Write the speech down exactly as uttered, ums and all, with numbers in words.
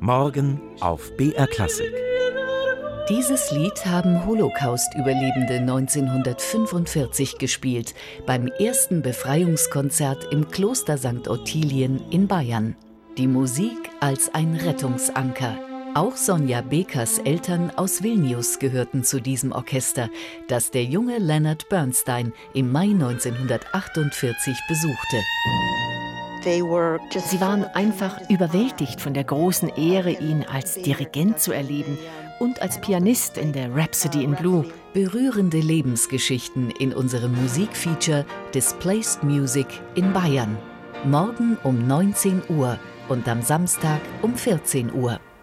Morgen auf B R Klassik. Dieses Lied haben Holocaust-Überlebende neunzehnhundertfünfundvierzig gespielt, beim ersten Befreiungskonzert im Kloster Sankt Ottilien in Bayern. Die Musik als ein Rettungsanker. Auch Sonja Bekers Eltern aus Vilnius gehörten zu diesem Orchester, das der junge Leonard Bernstein im Mai neunzehnhundertachtundvierzig besuchte. Sie waren einfach überwältigt von der großen Ehre, ihn als Dirigent zu erleben und als Pianist in der Rhapsody in Blue. Berührende Lebensgeschichten in unserem Musikfeature Displaced Music in Bayern. Morgen um neunzehn Uhr und am Samstag um vierzehn Uhr.